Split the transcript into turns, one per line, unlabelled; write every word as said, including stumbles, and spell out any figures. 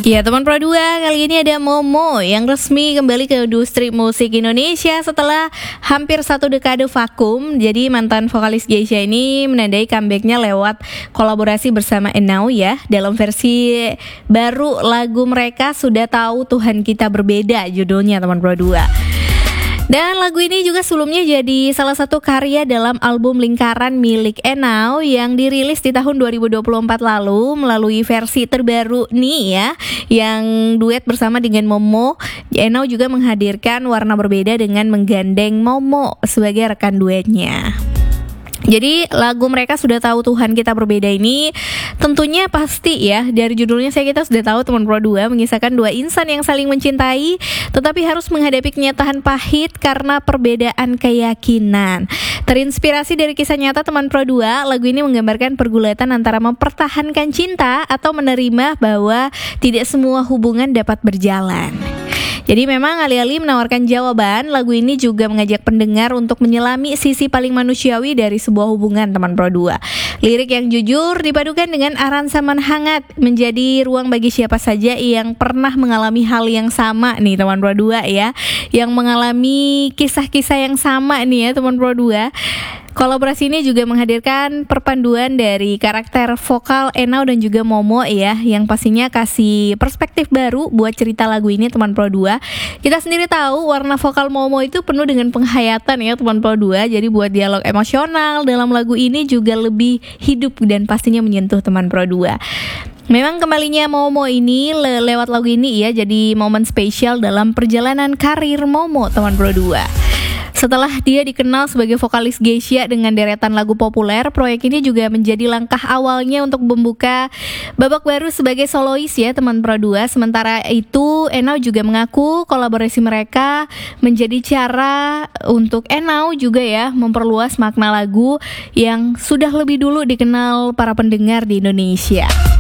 Ya teman Pro dua, kali ini ada Momo yang resmi kembali ke industri musik Indonesia setelah hampir satu dekade vakum. Jadi mantan vokalis Geisha ini menandai comebacknya lewat kolaborasi bersama Enau ya. Dalam versi baru lagu mereka Sudah Tahu Tuhan Kita Berbeda judulnya teman Pro dua. Dan lagu ini juga sebelumnya jadi salah satu karya dalam album Lingkaran milik Enau yang dirilis di tahun dua ribu dua puluh empat lalu melalui versi terbaru nih ya, yang duet bersama dengan Momo. Enau juga menghadirkan warna berbeda dengan menggandeng Momo sebagai rekan duetnya. Jadi lagu mereka Sudah Tahu Tuhan Kita Berbeda ini tentunya pasti ya, dari judulnya saya kita sudah tahu teman Pro dua mengisahkan dua insan yang saling mencintai tetapi harus menghadapi kenyataan pahit karena perbedaan keyakinan. Terinspirasi dari kisah nyata teman Pro dua, lagu ini menggambarkan pergulatan antara mempertahankan cinta atau menerima bahwa tidak semua hubungan dapat berjalan. Jadi memang alih-alih menawarkan jawaban, lagu ini juga mengajak pendengar untuk menyelami sisi paling manusiawi dari sebuah hubungan teman Pro dua. Lirik yang jujur dipadukan dengan aransemen hangat menjadi ruang bagi siapa saja yang pernah mengalami hal yang sama nih teman Pro dua ya, yang mengalami kisah-kisah yang sama nih ya teman Pro dua. Kolaborasi ini juga menghadirkan perpaduan dari karakter vokal Enau dan juga Momo ya, yang pastinya kasih perspektif baru buat cerita lagu ini teman Pro dua. Kita sendiri tahu warna vokal Momo itu penuh dengan penghayatan ya teman Pro dua. Jadi buat dialog emosional dalam lagu ini juga lebih hidup dan pastinya menyentuh teman Pro dua. Memang kembalinya Momo ini le- lewat lagu ini ya jadi momen spesial dalam perjalanan karir Momo teman Pro dua. Setelah dia dikenal sebagai vokalis Geisha dengan deretan lagu populer, proyek ini juga menjadi langkah awalnya untuk membuka babak baru sebagai solois ya teman Pro dua. Sementara itu Enau juga mengaku kolaborasi mereka menjadi cara untuk Enau juga ya memperluas makna lagu yang sudah lebih dulu dikenal para pendengar di Indonesia.